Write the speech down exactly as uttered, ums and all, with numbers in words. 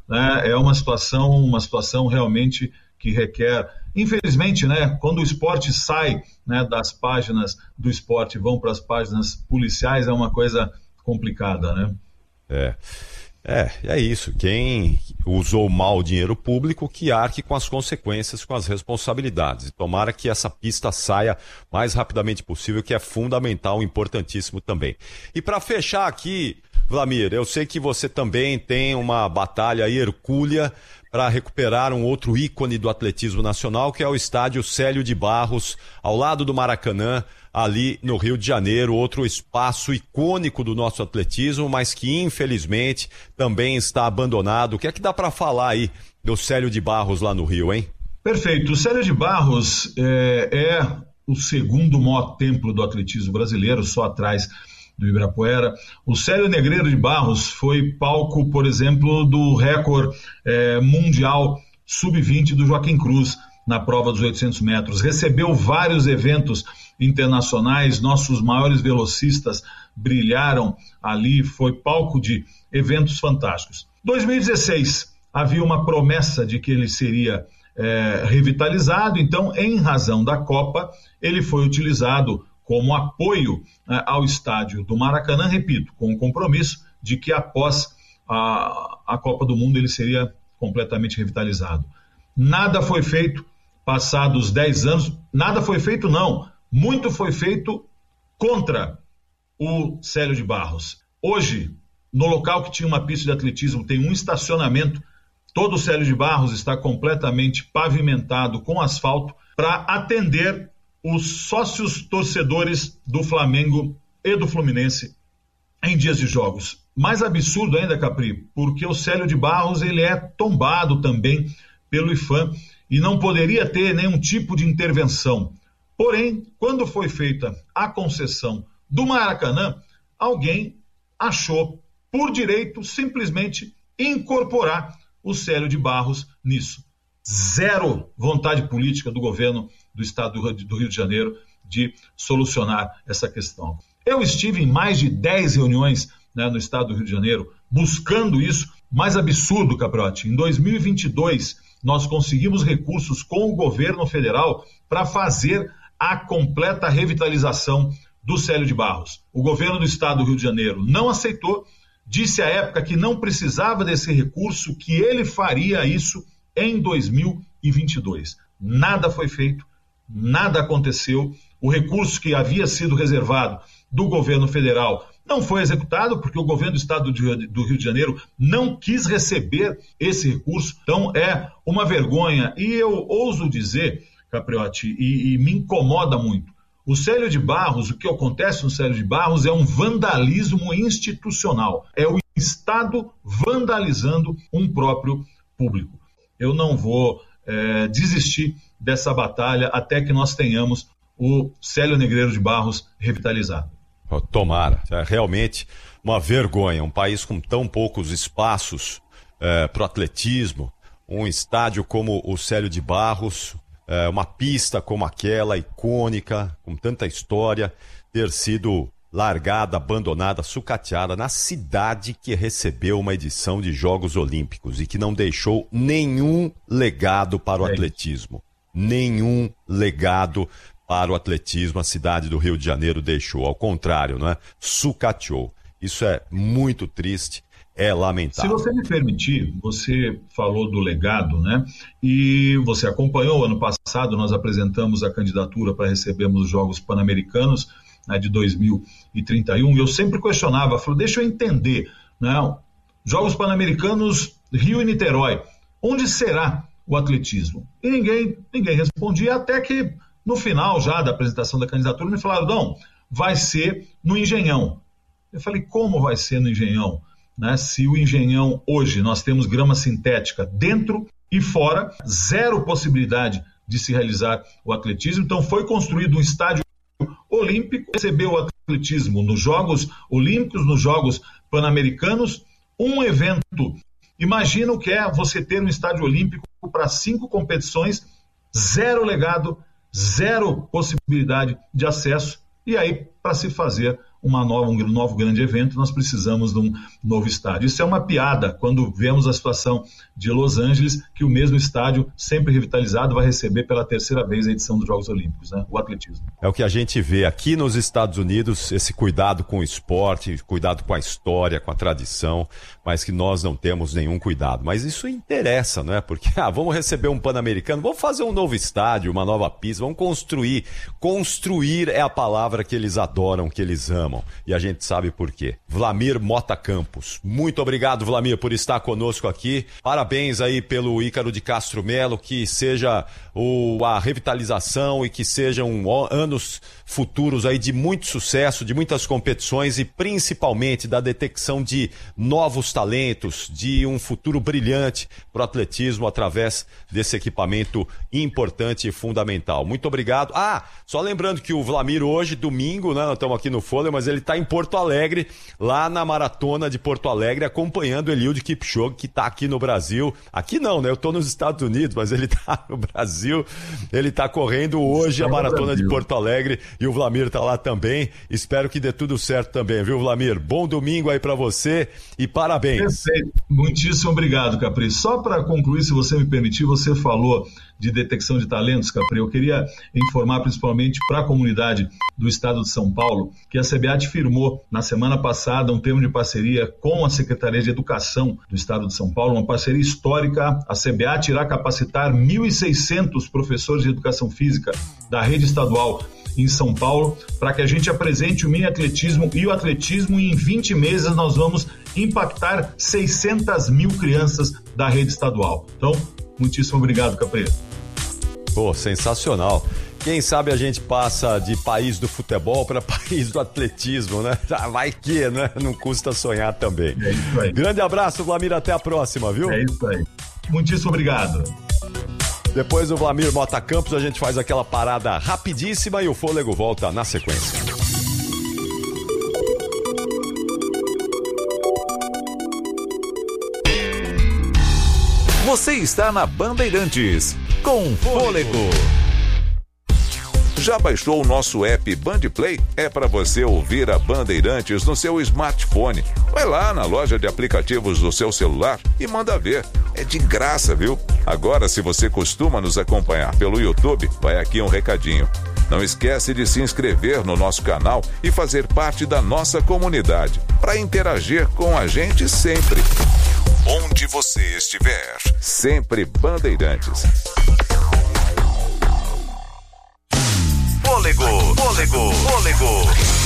né, é uma situação, uma situação realmente que requer, infelizmente, né, quando o esporte sai, né, das páginas do esporte e vão para as páginas policiais, é uma coisa complicada, né? É. É, é isso. Quem usou mal o dinheiro público, que arque com as consequências, com as responsabilidades. E tomara que essa pista saia o mais rapidamente possível, que é fundamental, importantíssimo também. E para fechar aqui, Vlamir, eu sei que você também tem uma batalha hercúlea para recuperar um outro ícone do atletismo nacional, que é o estádio Célio de Barros, ao lado do Maracanã, ali no Rio de Janeiro, outro espaço icônico do nosso atletismo, mas que infelizmente também está abandonado. O que é que dá para falar aí do Célio de Barros lá no Rio, hein? Perfeito. O Célio de Barros é, é o segundo maior templo do atletismo brasileiro, só atrás do Ibirapuera. O Célio Negreiro de Barros foi palco, por exemplo, do recorde é, mundial sub vinte do Joaquim Cruz na prova dos oitocentos metros. Recebeu vários eventos internacionais, nossos maiores velocistas brilharam ali, foi palco de eventos fantásticos. dois mil e dezesseis, havia uma promessa de que ele seria é, revitalizado, então, em razão da Copa, ele foi utilizado como apoio é, ao estádio do Maracanã, repito, com o compromisso de que após a, a Copa do Mundo ele seria completamente revitalizado. Nada foi feito, passados dez anos, nada foi feito não, muito foi feito contra o Célio de Barros. Hoje, no local que tinha uma pista de atletismo, tem um estacionamento, todo o Célio de Barros está completamente pavimentado com asfalto para atender os sócios torcedores do Flamengo e do Fluminense em dias de jogos. Mais absurdo ainda, Capri, porque o Célio de Barros ele é tombado também pelo I F A M e não poderia ter nenhum tipo de intervenção. Porém, quando foi feita a concessão do Maracanã, alguém achou por direito simplesmente incorporar o Célio de Barros nisso. Zero vontade política do governo do estado do Rio de Janeiro de solucionar essa questão. Eu estive em mais de dez reuniões, né, no estado do Rio de Janeiro buscando isso. Mais absurdo, Caprotti, em dois mil e vinte e dois nós conseguimos recursos com o governo federal para fazer a completa revitalização do Célio de Barros. O governo do estado do Rio de Janeiro não aceitou, disse à época que não precisava desse recurso, que ele faria isso em dois mil e vinte e dois. Nada foi feito, nada aconteceu. O recurso que havia sido reservado do governo federal não foi executado, porque o governo do estado do Rio de Janeiro não quis receber esse recurso. Então é uma vergonha. E eu ouso dizer, Capriotti, e, e me incomoda muito, o Célio de Barros, o que acontece no Célio de Barros é um vandalismo institucional. É o Estado vandalizando um próprio público. Eu não vou é, desistir dessa batalha até que nós tenhamos o Célio Negreiro de Barros revitalizado. Tomara. É realmente uma vergonha. Um país com tão poucos espaços é, para o atletismo, um estádio como o Célio de Barros, é, uma pista como aquela, icônica, com tanta história, ter sido largada, abandonada, sucateada na cidade que recebeu uma edição de Jogos Olímpicos e que não deixou nenhum legado para o é. atletismo. Nenhum legado para o atletismo a cidade do Rio de Janeiro deixou. Ao contrário, não é? Sucateou. Isso é muito triste, é lamentável. Se você me permitir, você falou do legado, né? E você acompanhou, ano passado nós apresentamos a candidatura para recebermos os Jogos Pan-Americanos, né, de dois mil e trinta e um, e eu sempre questionava, falei, deixa eu entender, né? Jogos Pan-Americanos, Rio e Niterói, onde será o atletismo? E ninguém, ninguém respondia, até que no final já da apresentação da candidatura me falaram, não, vai ser no Engenhão. Eu falei, como vai ser no Engenhão? Né? Se o Engenhão hoje nós temos grama sintética dentro e fora, zero possibilidade de se realizar o atletismo, então foi construído um estádio olímpico, recebeu o atletismo nos Jogos Olímpicos, nos Jogos Pan-Americanos, um evento. Imagina o que é você ter um estádio olímpico para cinco competições, zero legado, zero possibilidade de acesso, e aí para se fazer uma nova, um novo grande evento, nós precisamos de um novo estádio. Isso é uma piada quando vemos a situação de Los Angeles, que o mesmo estádio, sempre revitalizado, vai receber pela terceira vez a edição dos Jogos Olímpicos, né? O atletismo. É o que a gente vê aqui nos Estados Unidos, esse cuidado com o esporte, cuidado com a história, com a tradição, mas que nós não temos nenhum cuidado. Mas isso interessa, não é? Porque ah, vamos receber um Pan-Americano, vamos fazer um novo estádio, uma nova pista, vamos construir. Construir é a palavra que eles adoram, que eles amam. E a gente sabe por quê. Vlamir Mota Campos. Muito obrigado, Vlamir, por estar conosco aqui. Parabéns aí pelo Ícaro de Castro Melo, que seja o, a revitalização e que sejam anos futuros aí de muito sucesso, de muitas competições e principalmente da detecção de novos talentos, de um futuro brilhante para o atletismo através desse equipamento importante e fundamental. Muito obrigado. Ah, só lembrando que o Vlamir hoje, domingo, né, nós estamos aqui no Folha, mas ele está em Porto Alegre, lá na Maratona de Porto Alegre, acompanhando o Eliud Kipchoge, que está aqui no Brasil. Aqui não, né? Eu estou nos Estados Unidos, mas ele está no Brasil. Ele está correndo hoje a Maratona de Porto Alegre e o Vlamir está lá também. Espero que dê tudo certo também, viu, Vlamir? Bom domingo aí para você e parabéns. Perfeito. Muitíssimo obrigado, Capri. Só para concluir, se você me permitir, você falou de detecção de talentos, Capri. Eu queria informar principalmente para a comunidade do estado de São Paulo que a CBAT firmou na semana passada um termo de parceria com a Secretaria de Educação do estado de São Paulo, uma parceria histórica. A CBAT irá capacitar mil e seiscentos professores de educação física da rede estadual em São Paulo, para que a gente apresente o mini atletismo e o atletismo, e em vinte meses nós vamos impactar seiscentas mil crianças da rede estadual. Então, muitíssimo obrigado, Capri. Pô, sensacional. Quem sabe a gente passa de país do futebol para país do atletismo, né? Vai que, né? Não custa sonhar também. É isso aí. Grande abraço, Vlamir, até a próxima, viu? É isso aí. Muitíssimo obrigado. Depois do Vlamir Mota Campos, a gente faz aquela parada rapidíssima e o fôlego volta na sequência. Você está na Bandeirantes, com Fôlego. Já baixou o nosso app Bandplay? É para você ouvir a Bandeirantes no seu smartphone. Vai lá na loja de aplicativos do seu celular e manda ver. É de graça, viu? Agora, se você costuma nos acompanhar pelo YouTube, vai aqui um recadinho. Não esquece de se inscrever no nosso canal e fazer parte da nossa comunidade, para interagir com a gente sempre. Onde você estiver, sempre Bandeirantes. Fôlego, fôlego, fôlego.